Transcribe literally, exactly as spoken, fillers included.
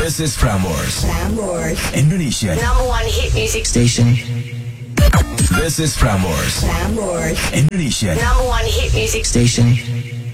This is Prambors, Prambors, Indonesia number one hit music station. This is Prambors, Prambors, Indonesia number one hit music station.